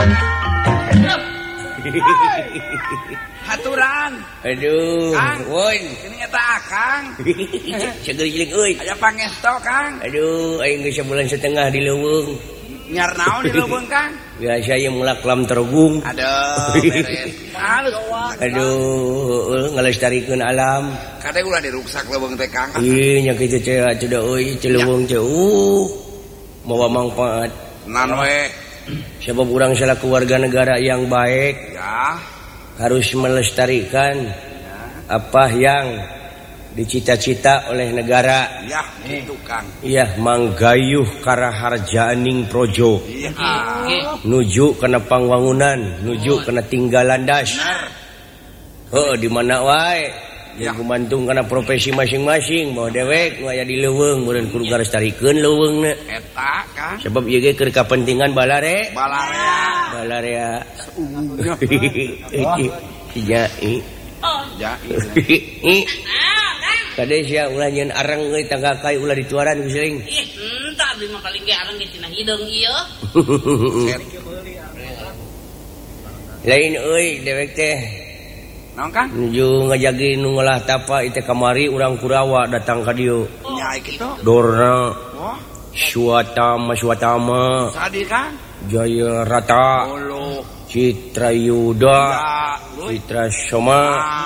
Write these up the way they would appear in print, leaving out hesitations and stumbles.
Haturan. Aduh, woi. Ini eta Akang. Segeuling euy. Aya pangesto, Kang. Aduh, aing geus sebulan setengah di leuweung. Nyar naon di leuweung, Kang? Biasa ieu mulak lam tergung. Aduh, beres. Aduh, ngalestarikeun alam. Kade ulah diruksak leuweung teh, Kang. Ieu nya kitu teh atuh euy, teh leuweung teh mawa manfaat. Nan we. Sebab urang selaku warga negara yang baik Ya. harus melestarikan apa yang dicita-cita oleh negara. Ya, gitu Kang. Iya, manggayuh karaharjaaning projo. Iya. Nuju kana pangwangunan, nuju kana tinggalan das. Heuh, di mana wae. Ya gumantung kana profesi masing-masing, bawa dewek nu aya di leuweung meureun kudu ngalestarikeun leuweungna. Eta Kang. Sebab ieu ge keur kapentingan balare. Balarea. Jai. Jai. Kade sia ulah nyeun areng euy tangga kai ulah dituaran ku seuing. Ih, entah abdi mah paling ge areng ge cenah hideung ieu. Lain euy dewek teh. Naon Kang? Nuju ngajagi nu ngolah tapa ieu kamari urang Kurawa datang ka dieu. Nya kitu. Dorna Wah, Swatama sadi Kang. Jaya Rata Ulu. Citrayuda Ya, Citra Soma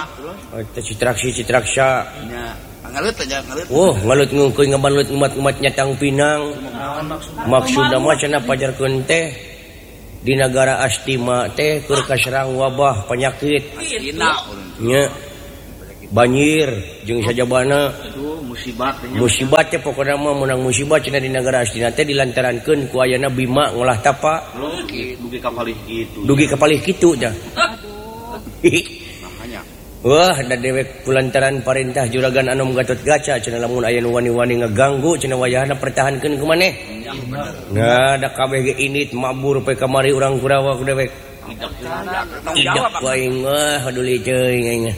Citraksa nya ngalut aja ngalut. ngalut ngeukeun ngabalut umat-umat nyatang pinang maksudna mah cenah pajarkeun teh di negara Astima teh keur kaserang wabah penyakit Dina nya banjir jeung sajabana musibat teh pokona mah menang musibat cenah di negara Astina teh dilantarankeun ku ayana Bima ngolah tapa dugi kapalih kitu nya makanya. wah da dewek kulantaran parentah juragan Anom Gatot Kaca cenah lamun aya nu wani-wani ngaganggu cenah wayahna pertahankeun ku maneh. Nah da kabeh ge init mabur pe kamari urang Kurawa ku dewek. Idak wae haduli teuing aing.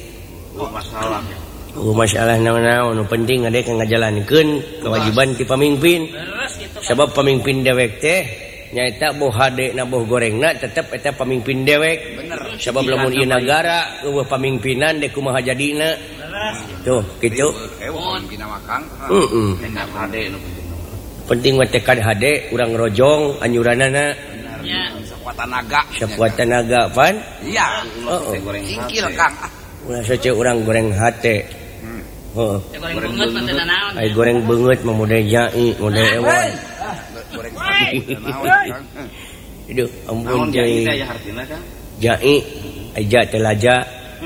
Masalah naon-naon nu penting ade ka ngajalankeun kewajiban ti pamimpin. Sebab pamimpin dewek teh nyaeta boh hadena boh gorengna tetep eta pamimpin dewek. Sebab lamun ieu nagara eueuh pamimpinan dek kumaha jadina. Tuh, kitu. Pimpinan mah Kang. Penting mah tekad hade urang rojong anyuranana. Ya. Sakuat tenaga pan? Iya. Singkil Kang. Ulah sace urang goreng hate. Heeh. Goreng beungeut mah teu naon. Ai goreng beungeut mah model jai, model ewan. Goreng naon. Aduh, ampun jai. Jai, aja telaja.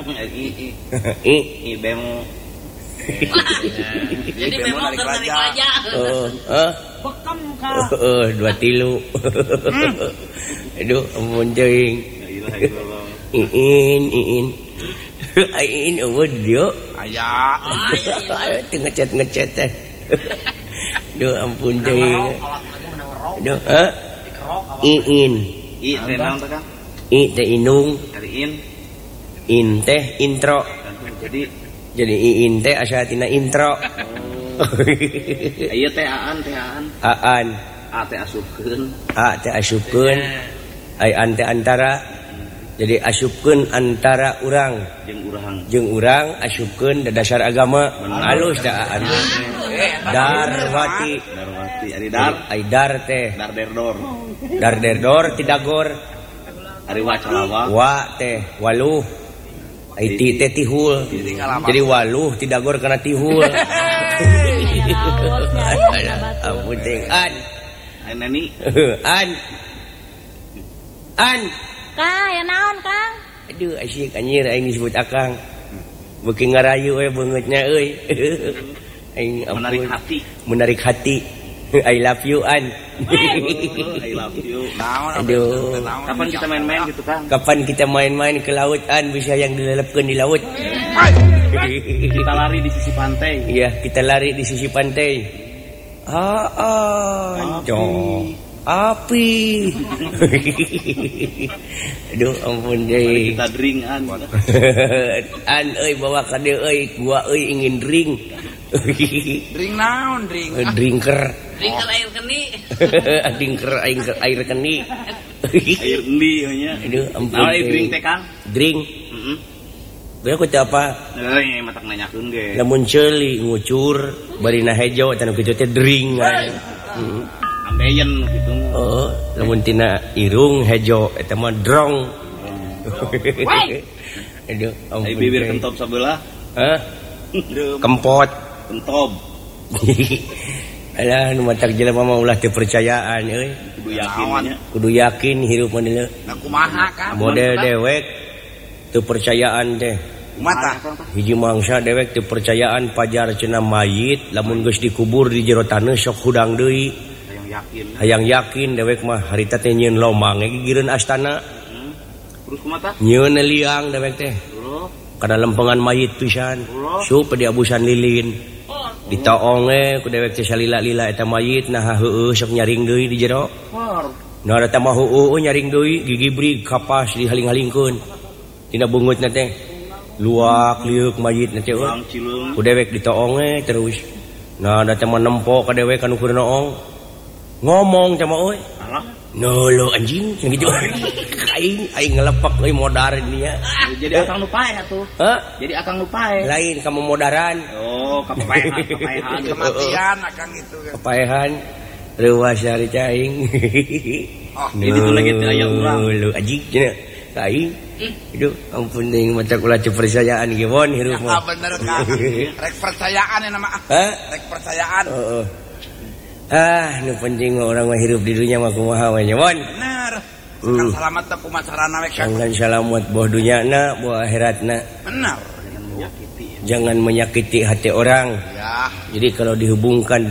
I bemo. Jadi memang keur narik aja. Bekam ka. 2 Aduh, ampun jai. Iin. Iin eueuh dia. Aya. Teu ngecet teh. Duh ampun deui. Duh, Iin. I teh naon teh Kang? I teh inung. Ari In teh intro. Jadi Iin teh asa tina intro. Ieu teh aan. Aan. A teh asupkeun. A teh asupkeun. Ai an teh antara. Jadi asupkeun antara urang jeung urang asupkeun dasar agama alus da aan. Darwati Ari dar. Ai dar teh darderdor tidagor. Ari wacalawa. Wa teh waluh. Ai ti teh tihul. Jadi waluh tidagor kana tihul. Ampun teh an. Nani. An. Kang, ya naon Kang? Aduh asyik anjir aing disebut Akang. Beuki ngarayu we beungeutnya euy. Aing menarik hati. I love you An. I love you. Aduh. Kapan kita main-main gitu Kang? Kapan kita main-main ke laut An bisa yang dilelepkeun di laut. Kita lari di sisi pantai. Iya, kita lari di sisi pantai. Anjong. Api. Aduh ampun deui. Kita drink An. An euy bawa ka dieu euy, gua euy ingin drink. Drink naon drink? Drinker. Drinker air keni. Drinker air keni. Air endi nya. Aduh, ampun. Naon drink teh Kang? Drink. Heeh. Bener ku teh apa? Matak nanyakeun ge. Lamun ceuli ngucur, barina hejo eta nu kitu teh drink. Ambeien gitu. Oh, lamun tina irung hejo eta mah drong. Aduh, ampun. Ai bibir kentob sabelah. Hah? Kempot. Kentob. Alah nu matak jelema mah ulah teu percayaan euy. Kudu yakin nya. Kudu yakin hirup mah dieu. Nah kumaha kan? Model dewek teu percayaan teh. Mata. Hiji mangsa dewek teu percayaan pajar cenah mayit lamun geus dikubur di jero taneuh sok hudang deui. Hayang yakin dewek mah harita teh nyieun lomang ge gireun astana. Terus kumaha? Nyieun liang dewek teh. Kana lempengan mayit pisan. Sup di abusan lilin. Ditaong ku dewek teh salila-lila eta mayit nah heueuh sok nyaring deui di jero. Nah eta mah heueuh nyaring deui gigibrig kapas dihaling-halingkeun. Tina beungeutna teh luak liuk mayitna teh ku dewek ditaong terus. Nah da teh mah nempo ka dewek anu keur naong. Ngomong teh mah euy. Nolo anjing gitu. Aing ngelepak euy modar dia. Jadi akang nu paeh atuh. Hah? Jadi akang nu paeh. Lain kamu modaran. Oh, kapaehan. Kematian akan itu kan. Kapaehan. Ruas dari caing. Oh, ini tuh lagi aya urang. Lu anjing cenah. Aing. Aduh, ampun deui macak ulah percayaan ge mon hirup mah. Bener kan. Rek percayaan nama. Hah? Rek percayaan. Heeh. Nu penting orang mah hirup di dunia mah kumaha we nya mon. Bener. Kan selamat teh kumaha carana we kan. Jangan salamet boh dunyana, boh akhiratna. Bener. Jangan menyakiti hati orang. Ya. Jadi kalau dihubungkan